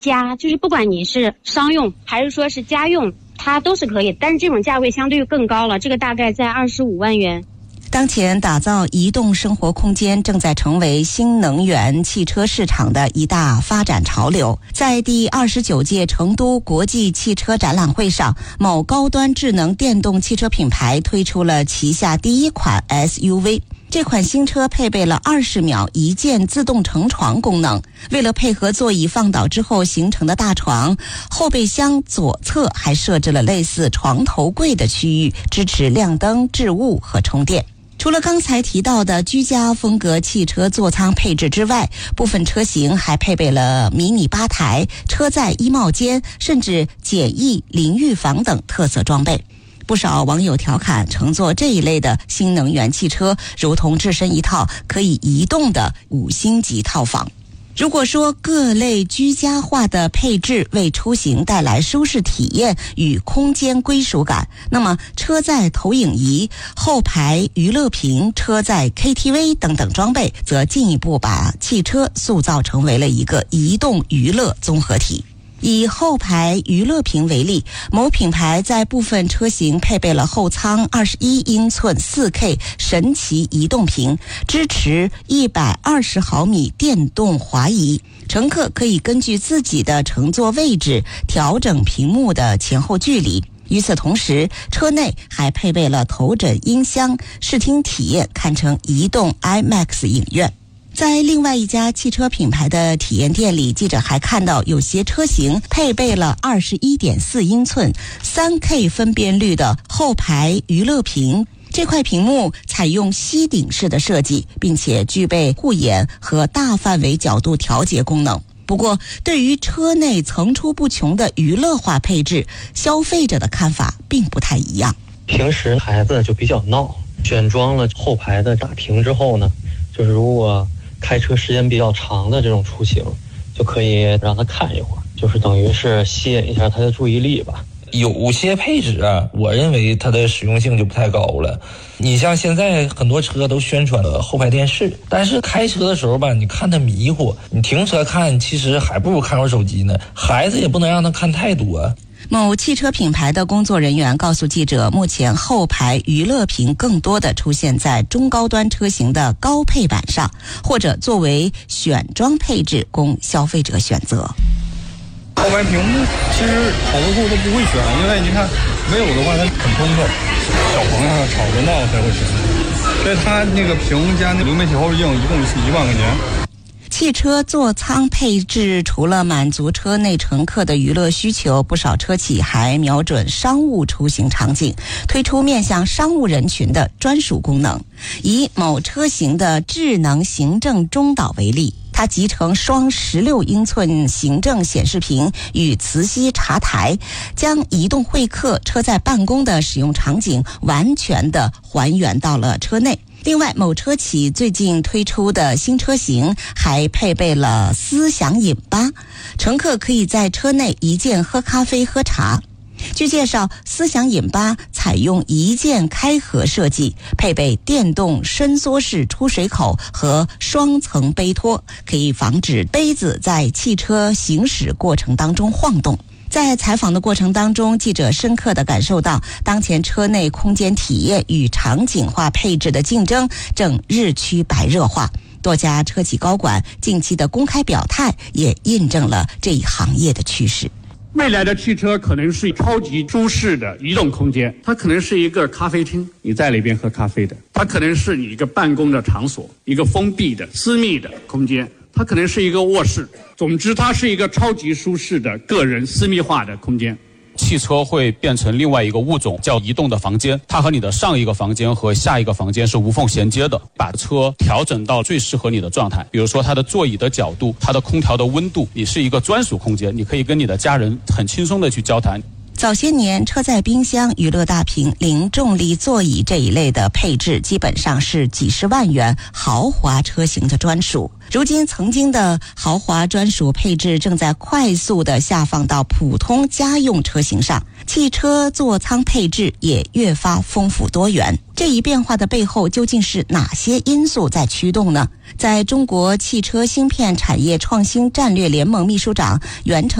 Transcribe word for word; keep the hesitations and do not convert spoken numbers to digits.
家，就是不管你是商用还是说是家用，它都是可以，但是这种价位相对更高了，这个大概在二十五万元。 当前打造移动生活空间正在成为新能源汽车市场的一大发展潮流。在第二十九届成都国际汽车展览会上，某高端智能电动汽车品牌推出了旗下第一款 S U V。这款新车配备了二十秒一键自动成床功能。为了配合座椅放倒之后形成的大床，后备箱左侧还设置了类似床头柜的区域，支持亮灯、置物和充电。除了刚才提到的居家风格汽车座舱配置之外，部分车型还配备了迷你吧台、车载衣帽间，甚至简易淋浴房等特色装备。不少网友调侃，乘坐这一类的新能源汽车如同置身一套可以移动的五星级套房。如果说各类居家化的配置为出行带来舒适体验与空间归属感，那么车载投影仪、后排娱乐屏、车载 K T V 等等装备则进一步把汽车塑造成为了一个移动娱乐综合体。以后排娱乐屏为例，某品牌在部分车型配备了后舱二十一英寸 四K 神奇移动屏，支持一百二十毫米电动滑移，乘客可以根据自己的乘坐位置调整屏幕的前后距离。与此同时，车内还配备了头枕音箱，视听体验堪称移动 IMAX 影院。在另外一家汽车品牌的体验店里，记者还看到有些车型配备了 二十一点四英寸 三K 分辨率的后排娱乐屏。这块屏幕采用吸顶式的设计，并且具备护眼和大范围角度调节功能。不过，对于车内层出不穷的娱乐化配置，消费者的看法并不太一样。 平时孩子就比较闹，选装了后排的大屏之后呢，就是如果开车时间比较长的这种出行，就可以让他看一会儿，就是等于是吸引一下他的注意力吧。 有些配置啊，我认为它的实用性就不太高了。你像现在很多车都宣传了后排电视，但是开车的时候吧，你看它迷糊，你停车看其实还不如看会儿手机呢。孩子也不能让他看太多。 某汽车品牌的工作人员告诉记者，目前后排娱乐屏更多的出现在中高端车型的高配版上，或者作为选装配置供消费者选择。 后排屏幕其实好多户都不会选，因为你看没有的话它很通透，小朋友吵着闹才会选，所以它那个屏加那流媒体后视镜一共是一万块钱。 汽车座舱配置除了满足车内乘客的娱乐需求，不少车企还瞄准商务出行场景，推出面向商务人群的专属功能。以某车型的智能行政中岛为例，它集成双十六英寸行政显示屏与磁吸茶台，将移动会客、车载办公的使用场景完全的还原到了车内。另外，某车企最近推出的新车型还配备了思享饮吧，乘客可以在车内一键喝咖啡喝茶。据介绍，思享饮吧采用一键开合设计，配备电动伸缩式出水口和双层杯托，可以防止杯子在汽车行驶过程当中晃动。在采访的过程当中，记者深刻地感受到，当前车内空间体验与场景化配置的竞争正日趋白热化。多家车企高管近期的公开表态，也印证了这一行业的趋势。 未来的汽车可能是超级舒适的移动空间，它可能是一个咖啡厅，你在里边喝咖啡的；它可能是你一个办公的场所，一个封闭的私密的空间；它可能是一个卧室。总之，它是一个超级舒适的个人私密化的空间。 汽车会变成另外一个物种，叫移动的房间，它和你的上一个房间和下一个房间是无缝衔接的，把车调整到最适合你的状态。比如说它的座椅的角度，它的空调的温度，你是一个专属空间，你可以跟你的家人很轻松的去交谈。 早些年，车载冰箱、娱乐大屏、零重力座椅这一类的配置，基本上是几十万元豪华车型的专属。如今，曾经的豪华专属配置正在快速的下放到普通家用车型上，汽车座舱配置也越发丰富多元。这一变化的背后，究竟是哪些因素在驱动呢？在中国汽车芯片产业创新战略联盟秘书长袁成